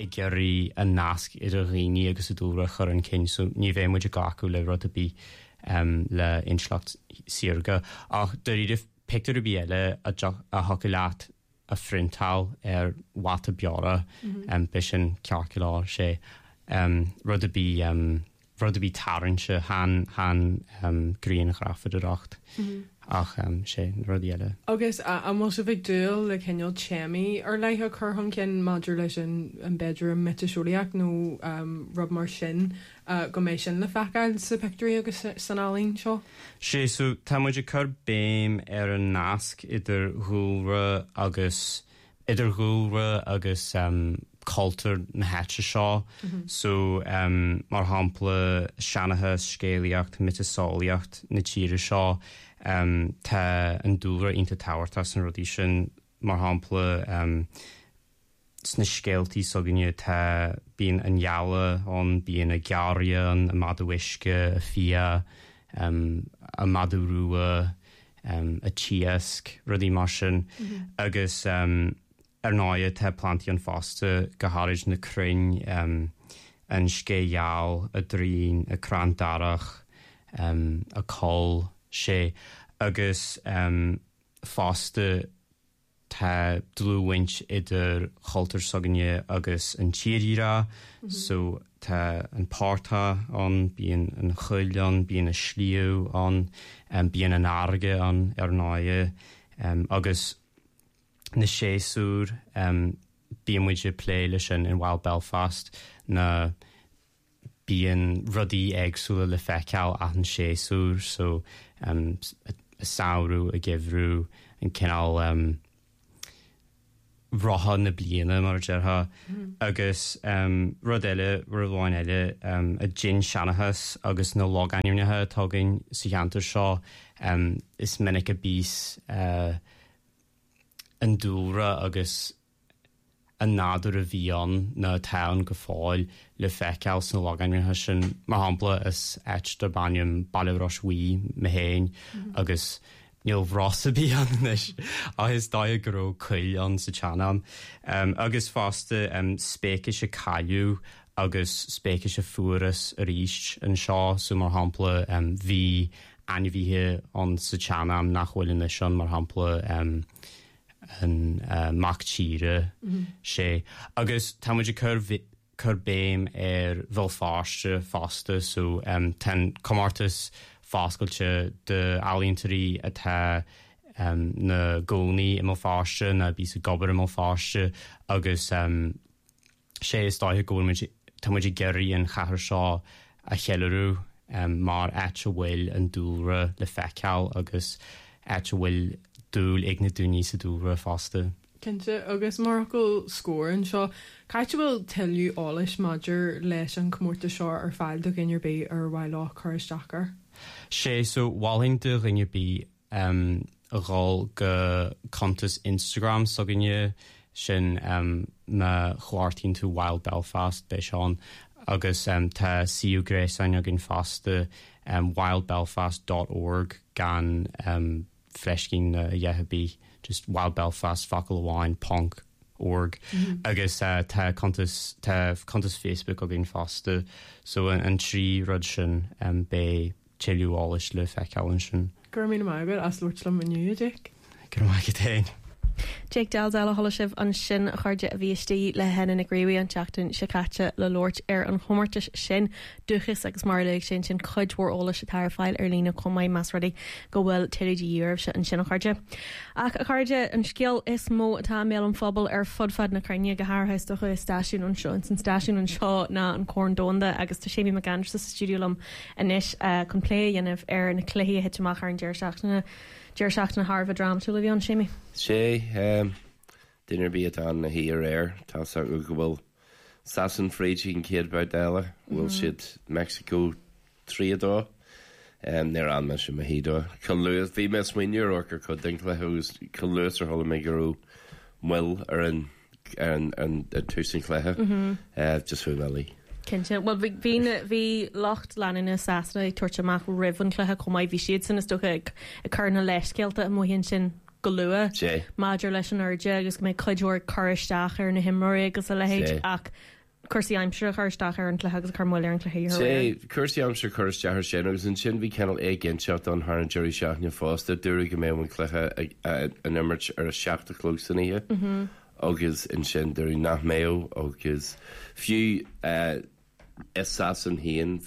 I gyrru y nasg i'r rheini agos y dŵr chur yn cyn, so ni fe mwyd y gacw le rod y bu le inslacht sirga. Ach, dyr i'r pictur y bu ele a hoculat a frintal wat y biora bys yn calcular se rod y bu tarn se han green graffyd yr ocht. Ach, sé rodiile. Agus a mos a bheith dúil le ceol chémi ar leithe churthn cin maidir leis an bedroom metasúliaach nó rub mar sin go mééis sin le feáil sa picturí agus san álín seo? Sé so tá muidir chur béim ar an nasc idir dhúra agus culture na hete seo. So mar hampla seanathe scéalaíocht mitasóliacht na tíre seo tá an dúra ínta táhairtas an rudí sin mar hampla sna scéaltaí soginne tá bíon an jaala an bíon a gearia an a madhuisce a fia a madhúrua a tíasc rudí mar sin agus ar náide tá plantaí an fásta go háirid na cruinn an scéal a drín a crán darach a col sé agus fásta tá dlúhaint idir chultar soginne agus an tíríra so tá an párta an bíon an chuil an bíon a slíú an bíon an airge an ar náide agus na séasúr bíon muide plé sin in Wild Belfast na bíon rudí agsúla le feiceáil an séasúr so a saoirú a gibhrú an cinál rotha na bliana mar deartha agus rud eile bháin eile a gin seanachas agus nó loganiúnethe tugann sa cheantar seo is minic a bís an dúra agus an nádúr a bhíon na tán go fáil le feiceáil san loganiúnethe sin mar hampla is éit do banium bailrás uí me héin agus níl bhrás a bí anis a his da a gro cuil an sa teanam agus fásta spéicis a caiú agus spéicis a furas a ríist an seo so mar hampla bhí anmhíthe an sa teanam nach bhfuil is an mar hampla an mac tíre sé agus tá muidir chur béim ar bhil fásta so ten comártas fáscailte de álíntarí atá na gcónaí im fáiste na bí sa gobar im fáiste agus sé is dáithe gcónaid tá muidir geirí an chathair seo a chealarú mar éit a bhfuil an dúra le feiceáil agus éit a bhfuil dúil ag na dúní sa dúra fásta. Cinnte agus mar go scóir an seo caiite bhfuil tilliú ális maidir leis an cummórta seo ar fáil do ginidir bé ar bhaile chuiristeachar. sé so bháilhain de rinne bí a gáil go contas Instagram so gnne sin na chláirtín tú Wild Belfast bei seán agus tá siú gréisáin a gin fásta wildbelfast.org gan freiscín na dhéithe just Wild Belfast Focal Wine Punk org agus tá contas Facebook a gin fásta so an trí rud sin bé Chiliúális le feiceáin sin. Gur mí maigad as luirtlam aniu, Jake? Gur maigad tain. Jake Dalzala hola sibh an sin a chuirde a bhíostí le henan na gréí an teachtain se caite le Lord ar an chomórtas sin duchas agus mar le sin chuidhór óla se tar fáil ar lína commáid más rudaí go bhfuil tiidir se an sin a chuirde. Ach a chuirde an scéal is mó atá mé an fphobal ar fudfad na Craine go háirtheas do chu stáisiún an seo san stáisiún an seo ná an córn dónda agus tá sémi McAndrews sa stúdiúlam inis chun plé dhéanamh ar na cléí hitteach ar an deirseach na Harvard drama tú le bhí an sémi. sé dinner bí an na hí air tá go bhfuil sasan fréidí céad ba déile bhfuil siad Mexico tríadó near an me sem hídó chun luas bhí me smuoinú orchar chu din chléthús chun luas ar thola mé gurú muil ar an túsin chléthe just fu velí. Cinnte, well bhí locht leanana sasna tuairte amach rihann chluthe commáid bhí siad san is tucha a chuna leiscéalta a mhíonn sin go lua Maidir leis an airde agus go méid chuidúir choristeach ar na himmorí agus a lehéid ach Cusaí aimimsere chuirteach ar an chluthe agus carmóir an chluhéir. sé chusaí amsir chuirtear sin agus an sin bhí cenal ginseach an th an deirí seaachna fásta dúra go méhhain cluthe an imirt ar a seaachta clúg san ihe agus in sin dúirí nach méo agus fiú san híon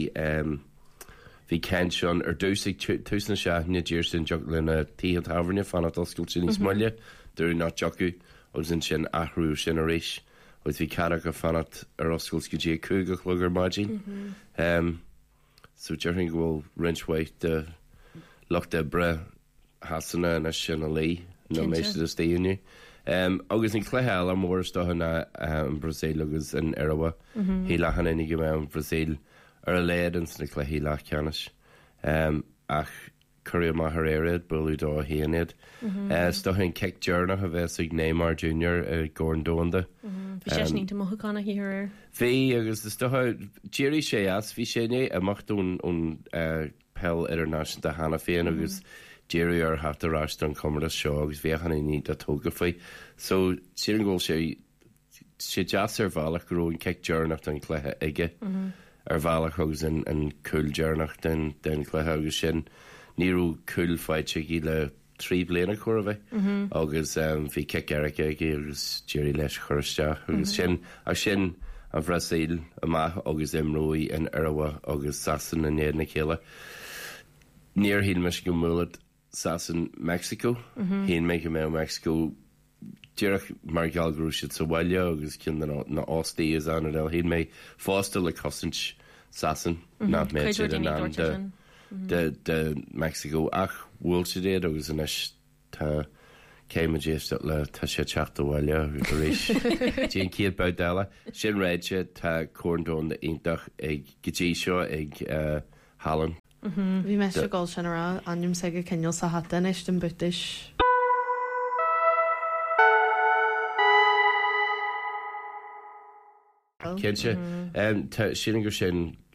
hí cen seán ar dúsaigh túsna seaachna díir sin deach lena tí an táhairne fanna oscail sin smaile dúirí ná deacu agus in sin athrú sin a rééis. With vi cara go fanat ar oscails go dé cúga chlugur mágin. So dearing gohfuil rinchwait de loch de bre hasanna na sin a lí nó mééis is déú. Agus in chléhel am mór stohanna an Brasil agus an Arawa. Hí lechan innig go me an Brasil ar a léadans na chléhí lech ceannis. Ach Curry Maher éad bulú dó héanaid. Stohinn kick journal a bheits ag Neymar Jr. Gordon Donda. Bhí sé ní mochaánna híar. Bhí agus Jerry sé as bhí séné amachún ón Pell International hana féin agus Jerry ar hatarráist an comara seo agus bhéchanna ní a tóga faoi. So sian ggóil sé jazz ar bhealach goróin kick journal an chluthe ige ar bhealach agus an cool journal den chluthe agus sin. Níú coolfeite í le trí bliana chuir bheith agus bhí kick Erica agus Jerry leis chuirteach agus sin an Brasil amach agus imróí in Arawa agus Sasan na néad na chéile. Níor hín meis go múlad Sasan Mexico, hín mé go mé Mexico Dearach mar gealgrú siad sa bhaile agus cin na ástaí is an hín mé fásta le cosint Sasan ná méid siad an de Mexico ach bhfuil si déad agus in is tá céimedéiste le tá sé teachta bhile rééis Jean Ciad Baudela sin réidse tá cordón de intach ag gotí seo ag Hallan. Bhí me se gáil sin rá anim sa go ceol sa hatan is den butis. Kense sin gur sin